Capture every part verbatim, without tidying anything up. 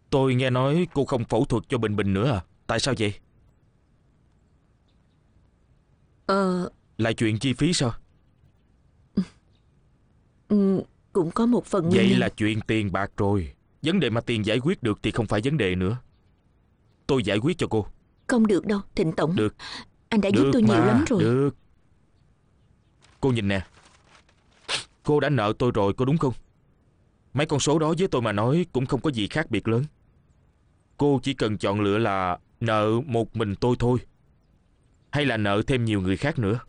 Tôi nghe nói cô không phẫu thuật cho Bình Bình nữa à? Tại sao vậy? Ờ... Là chuyện chi phí sao? Ừ, cũng có một phần nguyên Vậy nhân. là chuyện tiền bạc rồi. Vấn đề mà tiền giải quyết được thì không phải vấn đề nữa. Tôi giải quyết cho cô. Không được đâu, Thịnh Tổng. Được. Anh đã giúp Được tôi nhiều lắm mà, rồi. được. Cô nhìn nè. Cô đã nợ tôi rồi, có đúng không? Mấy con số đó với tôi mà nói cũng không có gì khác biệt lớn. Cô chỉ cần chọn lựa là nợ một mình tôi thôi, hay là nợ thêm nhiều người khác nữa.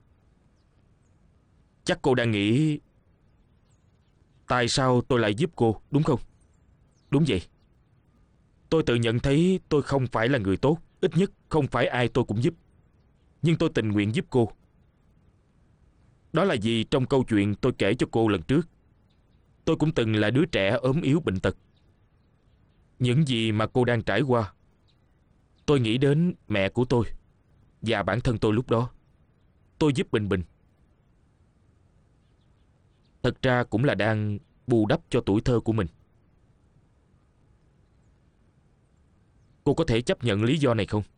Chắc cô đang nghĩ tại sao tôi lại giúp cô, đúng không? Đúng vậy. Tôi tự nhận thấy tôi không phải là người tốt. Ít nhất không phải ai tôi cũng giúp. Nhưng tôi tình nguyện giúp cô. Đó là vì trong câu chuyện tôi kể cho cô lần trước, tôi cũng từng là đứa trẻ ốm yếu bệnh tật. Những gì mà cô đang trải qua, tôi nghĩ đến mẹ của tôi và bản thân tôi lúc đó. Tôi giúp Bình Bình, thật ra cũng là đang bù đắp cho tuổi thơ của mình. Cô có thể chấp nhận lý do này không?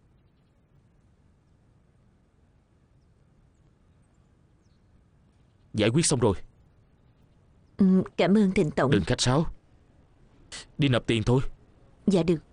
Giải quyết xong rồi. Ừ, cảm ơn Thịnh Tổng. Đừng khách sáo. Đi nộp tiền thôi. Dạ được.